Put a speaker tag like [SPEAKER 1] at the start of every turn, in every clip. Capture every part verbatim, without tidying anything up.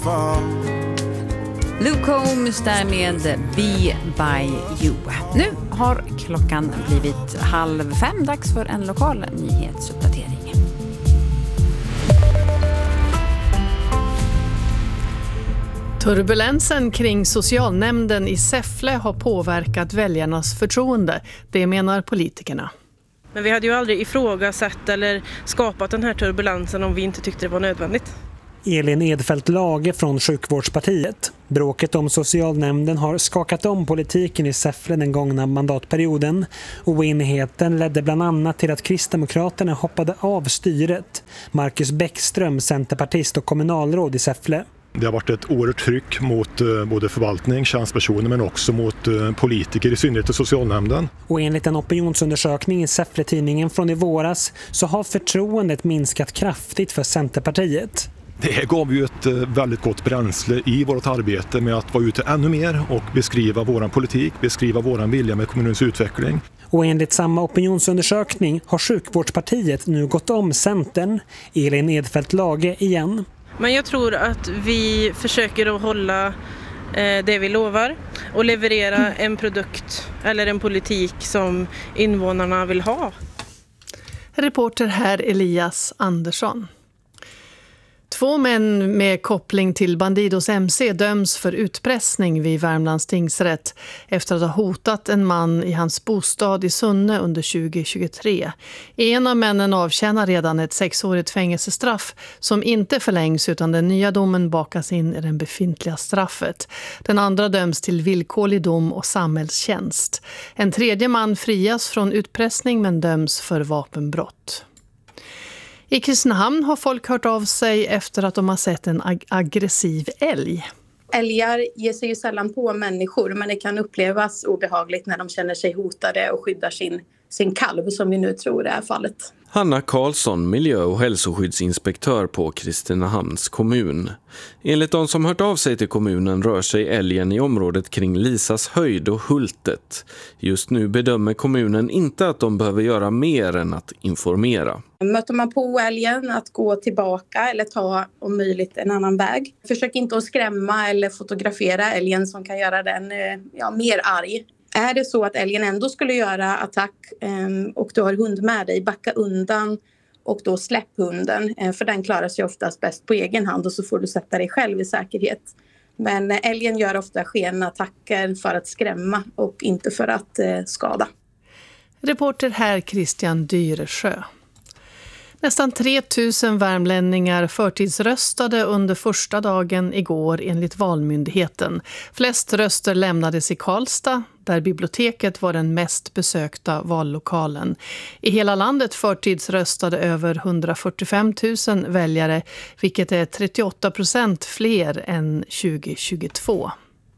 [SPEAKER 1] Luke Combs där med Be By You. Nu har klockan blivit halv fem, dags för en lokal nyhetsuppdatering.
[SPEAKER 2] Turbulensen kring socialnämnden i Säffle har påverkat väljarnas förtroende, det menar politikerna.
[SPEAKER 3] Men vi hade ju aldrig ifrågasatt eller skapat den här turbulensen om vi inte tyckte det var nödvändigt.
[SPEAKER 4] Elin Edfeldt Lage från Sjukvårdspartiet. Bråket om socialnämnden har skakat om politiken i Säffle den gångna mandatperioden. Oenigheten ledde bland annat till att Kristdemokraterna hoppade av styret. Marcus Bäckström, centerpartist och kommunalråd i Säffle.
[SPEAKER 5] Det har varit ett oerhört tryck mot uh, både förvaltning, tjänstpersoner men också mot uh, politiker, i synnerhet i socialnämnden.
[SPEAKER 4] Och enligt en opinionsundersökning i Säffle-tidningen från i våras så har förtroendet minskat kraftigt för Centerpartiet.
[SPEAKER 5] Det gav ju ett uh, väldigt gott bränsle i vårt arbete med att vara ute ännu mer och beskriva våran politik, beskriva våran vilja med kommunens utveckling.
[SPEAKER 4] Och enligt samma opinionsundersökning har Sjukvårdspartiet nu gått om Centern. Elin Edfeldt Lage igen.
[SPEAKER 3] Men jag tror att vi försöker att hålla eh, det vi lovar och leverera en produkt eller en politik som invånarna vill ha.
[SPEAKER 2] Reporter här Elias Andersson. Två män med koppling till Bandidos M C döms för utpressning vid Värmlands tingsrätt efter att ha hotat en man i hans bostad i Sunne under tjugo tjugotre. En av männen avtjänar redan ett sexårigt fängelsestraff som inte förlängs utan den nya domen bakas in i den befintliga straffet. Den andra döms till villkorlig dom och samhällstjänst. En tredje man frias från utpressning men döms för vapenbrott. I Kristinehamn har folk hört av sig efter att de har sett en ag- aggressiv älg.
[SPEAKER 6] Älgar ger sig ju sällan på människor, men det kan upplevas obehagligt när de känner sig hotade och skyddar sin, sin kalv, som vi nu tror är fallet.
[SPEAKER 7] Hanna Karlsson, miljö- och hälsoskyddsinspektör på Kristinehamns kommun. Enligt de som hört av sig till kommunen rör sig älgen i området kring Lisas höjd och Hultet. Just nu bedömer kommunen inte att de behöver göra mer än att informera.
[SPEAKER 6] Möter man på älgen att gå tillbaka eller ta om möjligt en annan väg. Försök inte att skrämma eller fotografera älgen som kan göra den ja, mer arg. Är det så att älgen ändå skulle göra attack um, och du har hund med dig, backa undan och då släpp hunden. Uh, för den klarar sig oftast bäst på egen hand och så får du sätta dig själv i säkerhet. Men uh, älgen gör ofta skenattacker för att skrämma och inte för att uh, skada.
[SPEAKER 2] Reporter här Christian Dyresjö. Nästan tre tusen värmlänningar förtidsröstade under första dagen igår enligt Valmyndigheten. Flest röster lämnades i Karlstad, där biblioteket var den mest besökta vallokalen. I hela landet förtidsröstade över hundrafyrtiofem tusen väljare, vilket är trettioåtta procent fler än tjugo tjugotvå.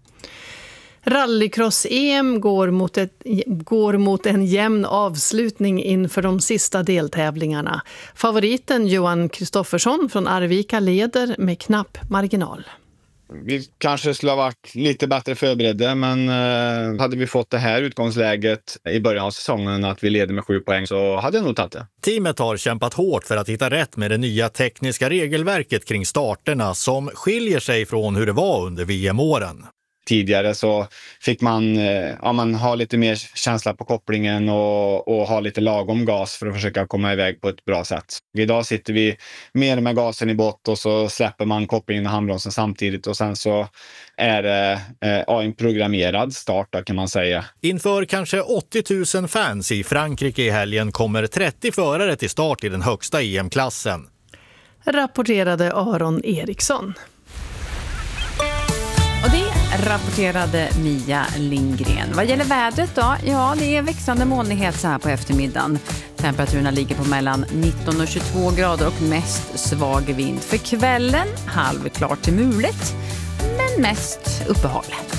[SPEAKER 2] Rallycross-E M går mot, ett, går mot en jämn avslutning inför de sista deltävlingarna. Favoriten Johan Kristoffersson från Arvika leder med knapp marginal.
[SPEAKER 8] Vi kanske skulle ha varit lite bättre förberedda, men eh, hade vi fått det här utgångsläget i början av säsongen att vi leder med sju poäng så hade jag nog tagit det.
[SPEAKER 9] Teamet har kämpat hårt för att hitta rätt med det nya tekniska regelverket kring starterna som skiljer sig från hur det var under V M-åren.
[SPEAKER 8] Tidigare så fick man, ja, man ha lite mer känsla på kopplingen och, och ha lite lagom gas för att försöka komma iväg på ett bra sätt. Idag sitter vi mer med gasen i bott och så släpper man kopplingen och handbromsen samtidigt och sen så är det ja, en programmerad start då, kan man säga.
[SPEAKER 9] Inför kanske åttio tusen fans i Frankrike i helgen kommer trettio förare till start i den högsta E M-klassen.
[SPEAKER 2] Rapporterade Aron Eriksson.
[SPEAKER 1] Och det rapporterade Mia Lindgren. Vad gäller vädret då? Ja, det är växande molnighet så här på eftermiddagen. Temperaturerna ligger på mellan nitton och tjugotvå grader och mest svag vind. För kvällen halvklart till mulet, men mest uppehåll.